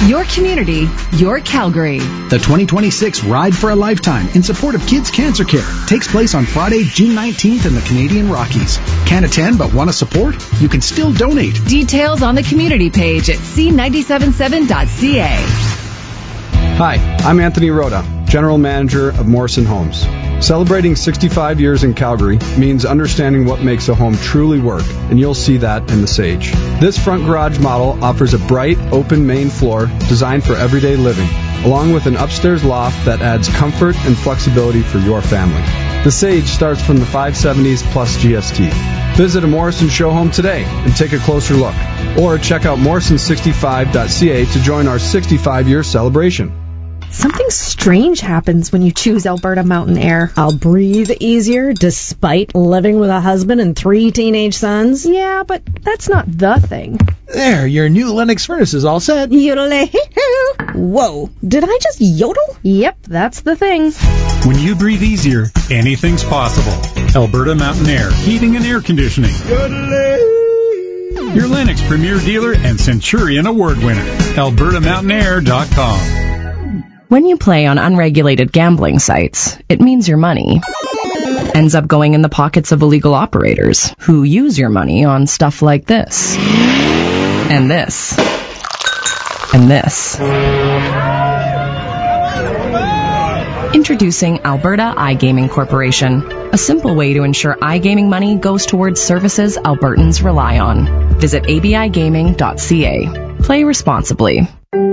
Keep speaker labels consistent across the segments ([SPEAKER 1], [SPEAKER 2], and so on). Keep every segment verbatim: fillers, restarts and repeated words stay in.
[SPEAKER 1] Your community, your Calgary.
[SPEAKER 2] The twenty twenty-six Ride for a Lifetime in support of Kids Cancer Care takes place on Friday, June nineteenth in the Canadian Rockies. Can't attend but want to support? You can still donate.
[SPEAKER 1] Details on the community page at c nine seven seven dot c a.
[SPEAKER 3] Hi, I'm Anthony Rhoda, General Manager of Morrison Homes. Celebrating sixty-five years in Calgary means understanding what makes a home truly work, and you'll see that in the Sage. This front garage model offers a bright, open main floor designed for everyday living, along with an upstairs loft that adds comfort and flexibility for your family. The Sage starts from the five seventies plus G S T. Visit a Morrison show home today and take a closer look, or check out morrison sixty-five dot c a to join our sixty-five-year celebration.
[SPEAKER 4] Something strange happens when you choose Alberta Mountain Air. I'll breathe easier despite living with a husband and three teenage sons. Yeah, but that's not the thing.
[SPEAKER 5] There, your new Lennox furnace is all set.
[SPEAKER 4] Yodel-a-hoo. Whoa, did I just yodel? Yep, that's the thing.
[SPEAKER 6] When you breathe easier, anything's possible. Alberta Mountain Air, heating and air conditioning. Your Lennox Premier Dealer and Centurion Award winner. alberta mountain air dot com.
[SPEAKER 7] When you play on unregulated gambling sites, it means your money ends up going in the pockets of illegal operators who use your money on stuff like this, and this, and this. Introducing Alberta iGaming Corporation, a simple way to ensure iGaming money goes towards services Albertans rely on. Visit a b i gaming dot c a. Play responsibly.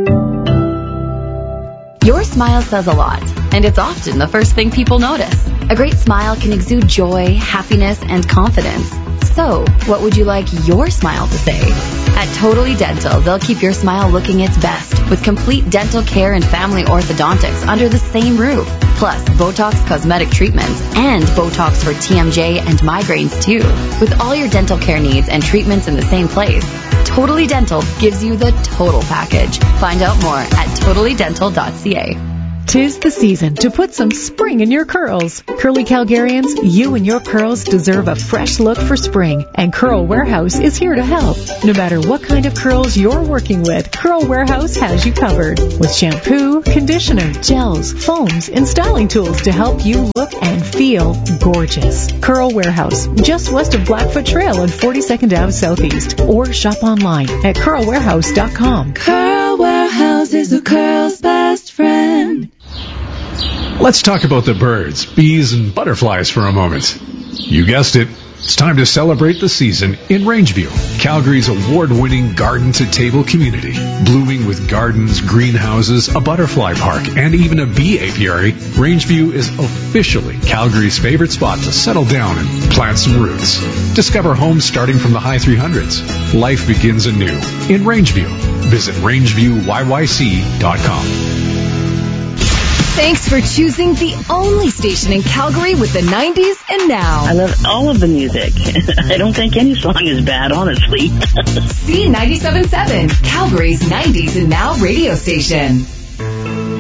[SPEAKER 8] Your smile says a lot, and it's often the first thing people notice. A great smile can exude joy, happiness, and confidence. So, what would you like your smile to say? At Totally Dental, they'll keep your smile looking its best with complete dental care and family orthodontics under the same roof. Plus, Botox cosmetic treatments and Botox for T M J and migraines too. With all your dental care needs and treatments in the same place, Totally Dental gives you the total package. Find out more at totally dental dot c a.
[SPEAKER 9] Tis the season to put some spring in your curls. Curly Calgarians, you and your curls deserve a fresh look for spring, and Curl Warehouse is here to help. No matter what kind of curls you're working with, Curl Warehouse has you covered. With shampoo, conditioner, gels, foams, and styling tools to help you look and feel gorgeous. Curl Warehouse, just west of Blackfoot Trail and forty-second Avenue Southeast. Or shop online at curl warehouse dot com.
[SPEAKER 10] Curl Warehouse is a curl's best friend.
[SPEAKER 11] Let's talk about the birds, bees, and butterflies for a moment. You guessed it. It's time to celebrate the season in Rangeview, Calgary's award-winning garden-to-table community. Blooming with gardens, greenhouses, a butterfly park, and even a bee apiary, Rangeview is officially Calgary's favorite spot to settle down and plant some roots. Discover homes starting from the high three hundreds. Life begins anew in Rangeview. Visit rangeview y y c dot com.
[SPEAKER 1] Thanks for choosing the only station in Calgary with the nineties and now.
[SPEAKER 12] I love all of the music. I don't think any song is bad, honestly.
[SPEAKER 1] C ninety-seven point seven, Calgary's nineties and now radio station.